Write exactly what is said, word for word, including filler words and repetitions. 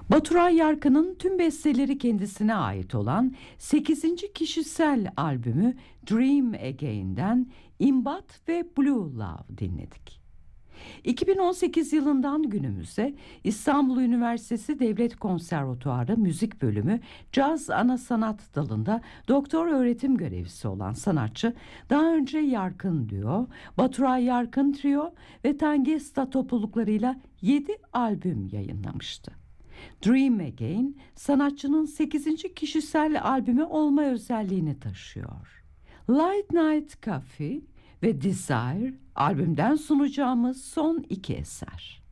Baturay Yarkan'ın tüm besteleri kendisine ait olan sekizinci kişisel albümü Dream Again'den "İmbat" ve "Blue Love" dinledik. iki bin on sekiz yılından günümüze İstanbul Üniversitesi Devlet Konservatuarı Müzik Bölümü Caz Ana Sanat Dalı'nda doktor öğretim görevlisi olan sanatçı, daha önce Yarkın Duo, Baturay Yarkın Trio ve Tangesta topluluklarıyla yedi albüm yayınlamıştı. Dream Again, sanatçının sekizinci kişisel albümü olma özelliğini taşıyor. Light Night Coffee ve Desire albümden sunacağımız son iki eser.